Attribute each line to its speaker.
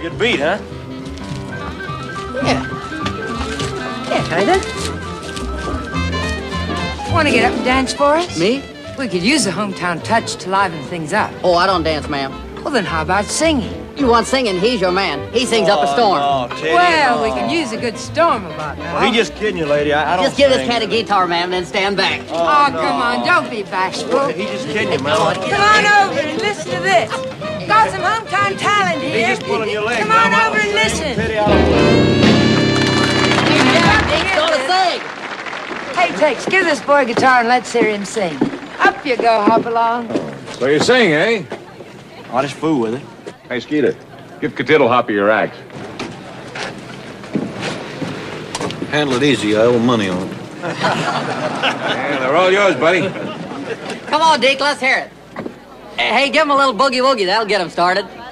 Speaker 1: Pretty good beat, huh?
Speaker 2: Yeah. Yeah, kinda.
Speaker 3: Want to get up and dance for us?
Speaker 2: Me?
Speaker 3: We could use a hometown touch to liven things up.
Speaker 2: Oh, I don't dance, ma'am.
Speaker 3: Well, then how about singing?
Speaker 2: You want singing, he's your man. He sings up a storm.
Speaker 1: No, Teddy,
Speaker 3: Well,
Speaker 1: no.
Speaker 3: we can use a good storm about now.
Speaker 1: Well, he just kidding you, lady. I don't
Speaker 2: Just give this
Speaker 1: sing.
Speaker 2: cat a guitar, ma'am, and then stand back.
Speaker 3: Oh, come on, don't be bashful.
Speaker 1: He just kidding you, man.
Speaker 3: Come on over and listen to this. Got some hometown talent here.
Speaker 1: He's just pulling your leg.
Speaker 3: Come on
Speaker 1: man.
Speaker 3: over and listen.
Speaker 1: Teddy, I don't...
Speaker 2: He's gonna sing.
Speaker 3: Hey, Tex, give this boy a guitar and let's hear him sing. Up you go, Hopalong.
Speaker 4: So you sing, eh?
Speaker 1: I just fool with it.
Speaker 4: Hey, Skeeter, give Catiddle Hoppy your axe.
Speaker 5: Handle it easy. I owe money on it.
Speaker 4: Yeah, they're all yours, buddy.
Speaker 2: Come on, Deke, let's hear it. Hey, give him a little boogie-woogie. That'll get him started.